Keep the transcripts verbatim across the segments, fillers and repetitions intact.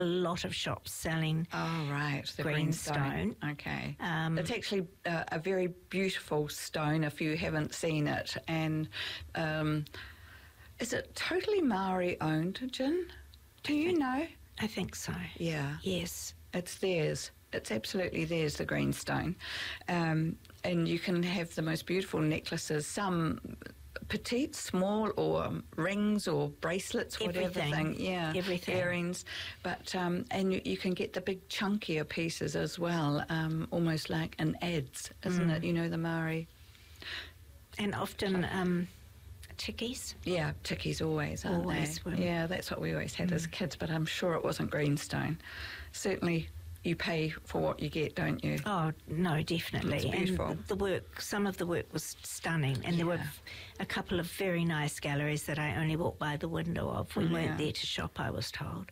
a lot of shops selling Oh, right, the greenstone. greenstone. Okay. Um, it's actually uh, a very beautiful stone if you haven't seen it. And um, is it totally Maori owned, Jen? Do you know? I think so. Yeah. Yes. It's theirs. It's absolutely theirs, the greenstone. Um, and you can have the most beautiful necklaces, some petite, small, or rings or bracelets, whatever Everything. thing. Yeah, Everything. Earrings. But, um, and you, you can get the big chunkier pieces as well, um, almost like an adze, isn't Mm. it? You know, the Maori. And often um, chickies. Yeah, chickies always, aren't Always they? were. Yeah, that's what we always had Mm. as kids, but I'm sure it wasn't greenstone. Certainly you pay for what you get, don't you? Oh, no, definitely. It's beautiful. And the work, some of the work was stunning. And there were Yeah. a couple of very nice galleries that I only walked by the window of. We Yeah. weren't there to shop, I was told.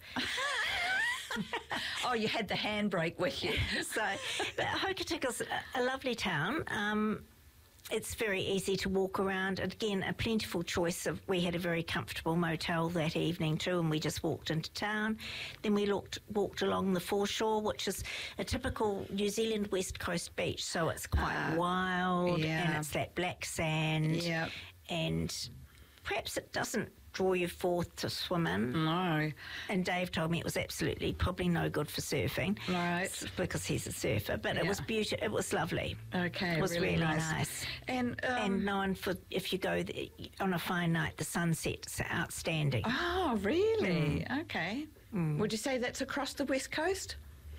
Oh, you had the handbrake with you. So, but Hokitika's a, a lovely town. Um, it's very easy to walk around. Again, a plentiful choice of. We had a very comfortable motel that evening too, and we just walked into town. Then we looked, walked along the foreshore, which is a typical New Zealand West Coast beach. So it's quite Ah, wild, yeah. and it's that black sand, Yep. and perhaps it doesn't draw you forth to swim in. No. And Dave told me it was absolutely probably no good for surfing. Right. Because he's a surfer. But it Yeah. was beautiful. It was lovely. Okay, It was really, really nice. nice. And, um, And known for, if you go there, on a fine night, the sunset's outstanding. oh, really? Okay. Would you say that's across the West Coast?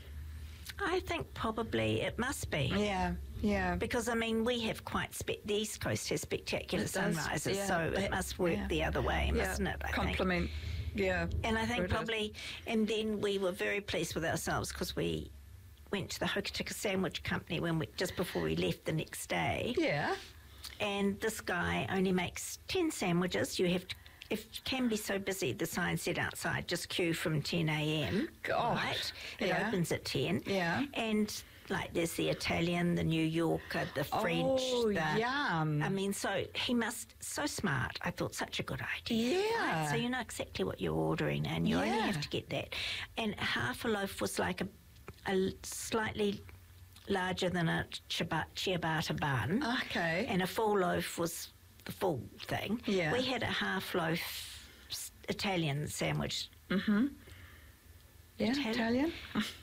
I think probably it must be. Yeah, yeah. Because, I mean, we have quite, spe- the East Coast has spectacular It does, sunrises, yeah. so That- it must work yeah. the other way, yeah. mustn't it? I think? Compliment. Yeah. And I think It is. probably, and then we were very pleased with ourselves because we went to the Hokitika Sandwich Company when we, just before we left the next day. Yeah. And this guy only makes ten sandwiches. You have to, if it can be so busy, the sign said outside, just queue from ten a.m. Gosh, Right? It yeah. opens at ten. Yeah. And like there's the Italian, the New Yorker, the French. Oh, the, yum. I mean, so he must, so smart. I thought, such a good idea. Yeah. Right? So you know exactly what you're ordering and you only Yeah. have to get that. And half a loaf was like a, a slightly larger than a ciabatta, ciabatta bun. Okay. And a full loaf was the full thing. Yeah. We had a half loaf s- Italian sandwich. Mm-hmm. Yeah, Italian? Italian?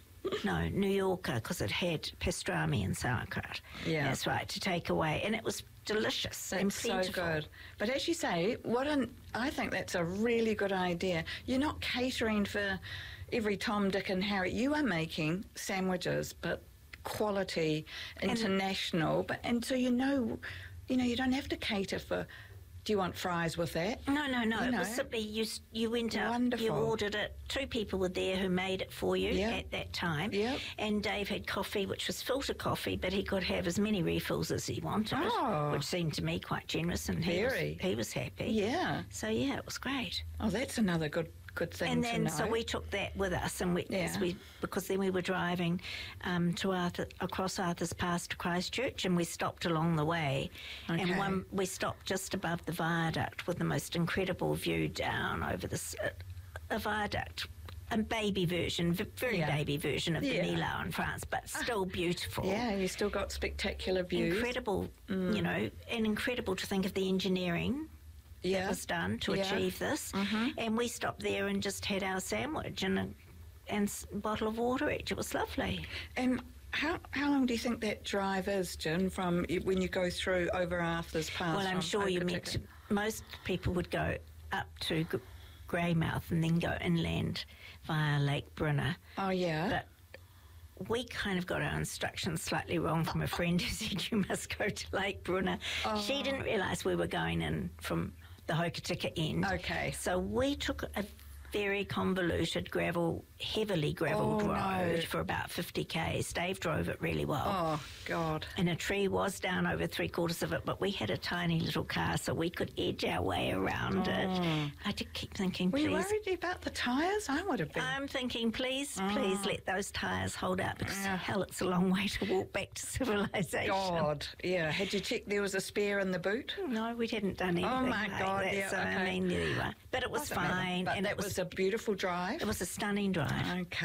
No, New Yorker, because it had pastrami and sauerkraut. Yeah. That's right, to take away. And it was delicious and That's so plentiful. good. But as you say, what an I think that's a really good idea. You're not catering for every Tom, Dick and Harry. You are making sandwiches, but quality, international. But and so you know, you know, you don't have to cater for. Do you want fries with that? No, no, no. You It know. was simply you. s- You went out. Wonderful. You ordered it. Two people were there who made it for you Yep. at that time. Yep. And Dave had coffee, which was filter coffee, but he could have as many refills as he wanted, Oh. which seemed to me quite generous, and he Very. was, he was happy. Yeah. So yeah, it was great. Oh, that's another good good thing And to then know. so we took that with us, and we, as Yeah. we because then we were driving um, to Arthur across Arthur's Pass to Christchurch, and we stopped along the way, Okay. and one we stopped just above the viaduct with the most incredible view down over this uh, a viaduct. A baby version, v- very Yeah. baby version of Yeah. the Nilo in France, but still beautiful. Yeah, you still got spectacular views. Incredible, you know, and incredible to think of the engineering Yeah. that was done to Yeah. achieve this. Mhm. And we stopped there and just had our sandwich and a and s- bottle of water each. It was lovely. And how how long do you think that drive is, Jen, from y- when you go through over Arthur's Pass? well, I'm from sure you meant Hokitika? to, most people would go up to G- Greymouth and then go inland via Lake Brunner. Oh, yeah. But we kind of got our instructions slightly wrong from a friend who said you must go to Lake Brunner. Oh. She didn't realise we were going in from the Hokitika end. Okay. So we took a very convoluted gravel, heavily gravelled Oh, road no. for about fifty kays. Dave drove it really well. Oh, God. And a tree was down over three quarters of it, but we had a tiny little car, so we could edge our way around Oh. it. I did keep thinking, Were you please. worried about the tyres? I would have been. I'm thinking, please, please let those tyres hold out because Yeah. hell, it's a long way to walk back to civilization. God. Yeah. Had you checked there was a spare in the boot? No, we hadn't done anything. Oh, my like God, that, yeah, so I okay. mean, there you are. But it was Doesn't matter. fine, But and that it was, was a beautiful drive? It was a stunning drive. Okay.